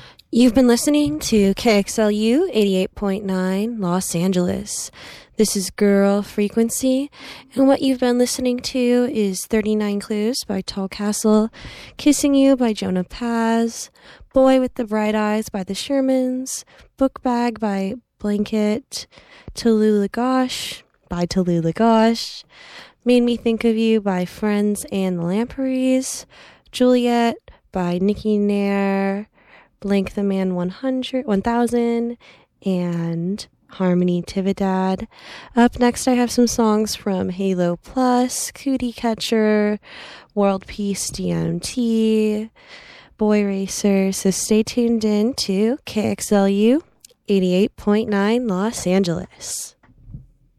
You've been listening to KXLU 88.9 Los Angeles. This is Girl Frequency, and what you've been listening to is 39 Clues by Tall Castle, Kissing You by Jonah Paz, Boy with the Bright Eyes by the Shermans, Book Bag by Blanket, Tallulah Gosh by Tallulah Gosh, Made Me Think of You by Friends and the Lampreys, Juliet by Nikki Nair, Blank the Man 1000, and Harmony Tividad. Up next, I have some songs from Halo Plus, Cootie Catcher, World Peace DMT, Boy Racer. So stay tuned in to KXLU 88.9 Los Angeles.